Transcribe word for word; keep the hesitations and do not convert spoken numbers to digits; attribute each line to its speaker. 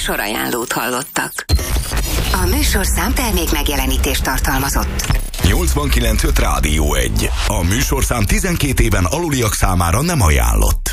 Speaker 1: műsorajánlót hallottak. A műsorszám termék megjelenítést tartalmazott.
Speaker 2: nyolcvankilenc öt Rádió egy. A műsorszám tizenkét éven aluliak számára nem ajánlott.